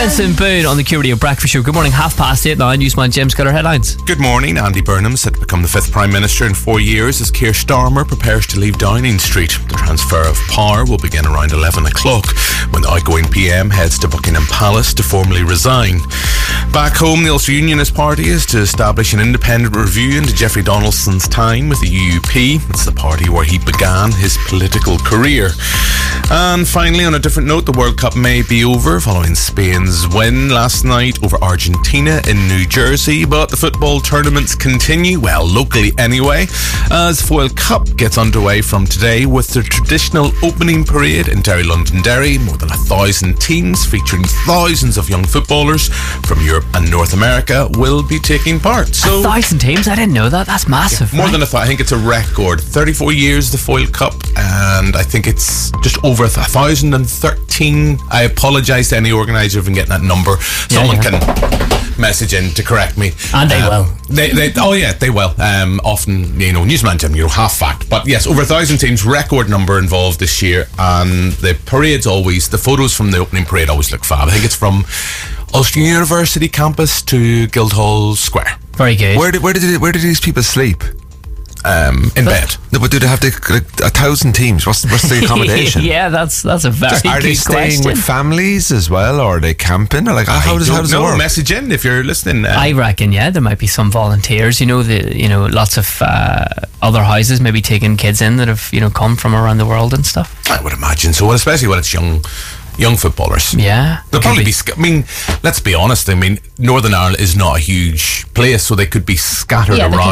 Benson Boone on the Q Radio Breakfast Show. Good morning, 8:30 now. Newsman James got our headlines. Good morning. Andy Burnham set to become the 5th Prime Minister in 4 years as Keir Starmer prepares to leave Downing Street. The transfer of power will begin around 11 o'clock when the outgoing PM heads to Buckingham Palace to formally resign. Back home, the Ulster Unionist Party is to establish an independent review into Jeffrey Donaldson's time with the UUP. It's the party where he began his political career. And finally, on a different note, the World Cup may be over following Spain's win last night over Argentina in New Jersey, but the football tournaments continue, well, locally anyway, as Foyle Cup gets underway from today with the traditional opening parade in Derry Londonderry. More than 1,000 teams featuring thousands of young footballers from Europe and North America will be taking part. So 1,000 teams? I didn't know that. That's massive. More than I think it's a record. 34 years the Foyle Cup, and I think it's just over 1,013. I apologise to any organiser for getting that number. Someone can message in to correct me. And they will. They will. Often, Newsman Jim, half fact. But yes, over 1,000 teams, record number involved this year. And the parade's the photos from the opening parade always look fab. I think it's from Ulster University campus to Guildhall Square. Very good. Where did these people sleep? In bed. No, but do they have 1,000 teams? What's the accommodation? Yeah, that's a very good question. Are they staying with families as well, or are they camping? Or how does it work? Message in if you're listening. I reckon, there might be some volunteers. Lots of other houses maybe taking kids in that have come from around the world and stuff. I would imagine so, especially when it's young footballers. Yeah. They'll probably be let's be honest. Northern Ireland is not a huge place, so they could be scattered around.